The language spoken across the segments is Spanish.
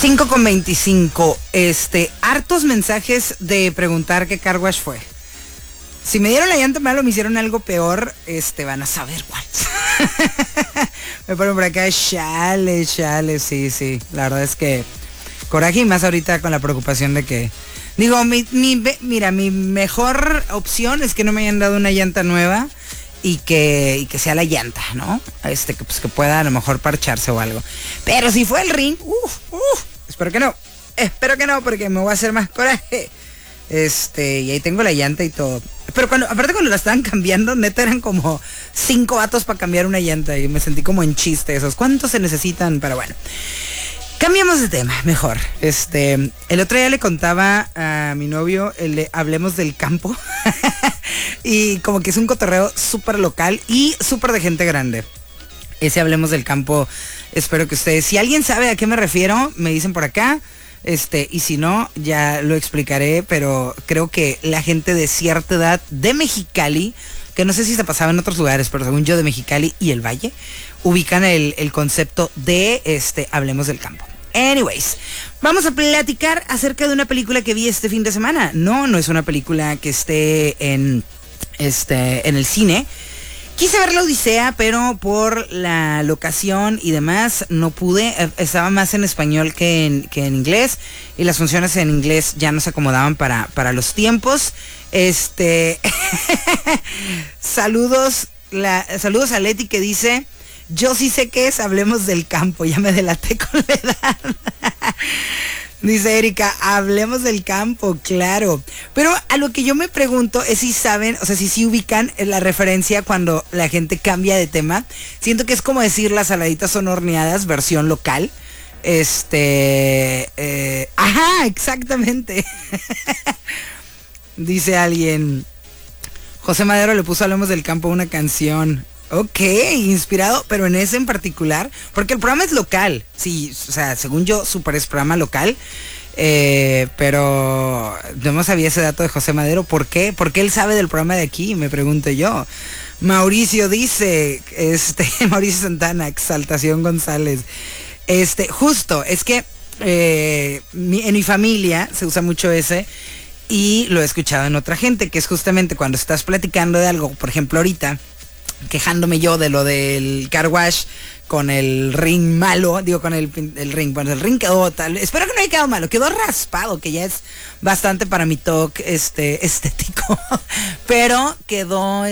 5:25. Hartos mensajes de preguntar qué car wash fue. Si me dieron la llanta mal o me hicieron algo peor, van a saber cuál. Me ponen por acá, chale, sí. La verdad es que coraje, y más ahorita con la preocupación de que... Digo, mira, mi mejor opción es que no me hayan dado una llanta nueva y que sea la llanta, ¿no? Que pueda a lo mejor parcharse o algo. Pero si fue el ring, espero que no, porque me voy a hacer más coraje. Y ahí tengo la llanta y todo. Pero aparte cuando la estaban cambiando, neta eran como 5 vatos para cambiar una llanta y me sentí como en chiste esos. ¿Cuántos se necesitan? Pero bueno. Cambiamos de tema, mejor. El otro día le contaba a mi novio hablemos del campo. Y como que es un cotorreo súper local y súper de gente grande. Ese hablemos del campo, espero que ustedes, si alguien sabe a qué me refiero, me dicen por acá. Y si no, ya lo explicaré, pero creo que la gente de cierta edad de Mexicali, que no sé si se pasaba en otros lugares, pero según yo de Mexicali y el Valle, ubican el concepto de hablemos del campo. Anyways, vamos a platicar acerca de una película que vi este fin de semana. No es una película que esté en el cine. Quise ver La Odisea, pero por la locación y demás no pude. Estaba más en español que en inglés, y las funciones en inglés ya no se acomodaban para los tiempos. Saludos a Leti, que dice: yo sí sé qué es hablemos del campo, ya me delaté con la edad. Dice Erika, hablemos del campo, claro. Pero a lo que yo me pregunto es si saben, o sea, si ubican la referencia cuando la gente cambia de tema. Siento que es como decir las saladitas son horneadas, versión local. Ajá, exactamente. Dice alguien, José Madero le puso hablemos del campo una canción. Ok, inspirado, pero en ese en particular, porque el programa es local, sí, o sea, según yo, súper es programa local, pero no sabía ese dato de José Madero. ¿Por qué? Porque él sabe del programa de aquí, me pregunto yo. Mauricio dice, Mauricio Santana, Exaltación González, justo, es que en mi familia se usa mucho ese, y lo he escuchado en otra gente, que es justamente cuando estás platicando de algo, por ejemplo ahorita, quejándome yo de lo del car wash con el ring malo, digo con el ring, bueno, el ring quedó tal, espero que no haya quedado malo, quedó raspado, que ya es bastante para mi toque estético, pero quedó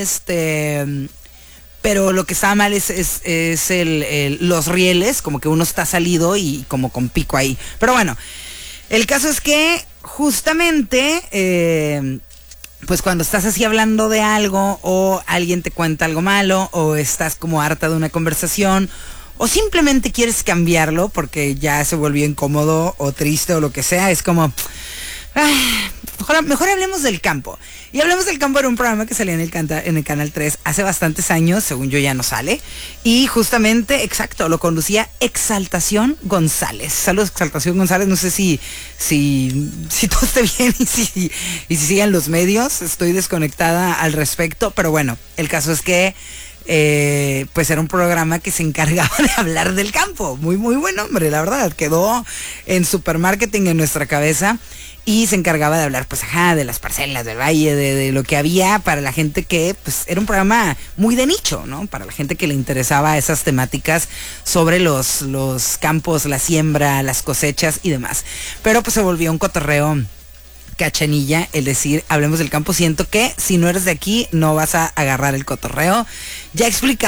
pero lo que estaba mal es los rieles, como que uno está salido y como con pico ahí, pero bueno, el caso es que justamente pues cuando estás así hablando de algo, o alguien te cuenta algo malo, o estás como harta de una conversación, o simplemente quieres cambiarlo porque ya se volvió incómodo o triste o lo que sea, es como... mejor hablemos del campo. Y Hablemos del Campo era un programa que salía en el Canal 3 hace bastantes años, según yo ya no sale. Y justamente, exacto, lo conducía Exaltación González. Saludos, Exaltación González. No sé si todo esté bien y si sigan los medios. Estoy desconectada al respecto. Pero bueno, el caso es que pues era un programa que se encargaba de hablar del campo. Muy, muy buen nombre, la verdad. Quedó en Supermarketing en nuestra cabeza. Y se encargaba de hablar, pues, de las parcelas del valle, de lo que había para la gente que, pues, era un programa muy de nicho, ¿no? Para la gente que le interesaba esas temáticas sobre los campos, la siembra, las cosechas y demás. Pero, pues, se volvió un cotorreo cachanilla el decir, hablemos del campo. Siento que si no eres de aquí, no vas a agarrar el cotorreo. Ya explicaba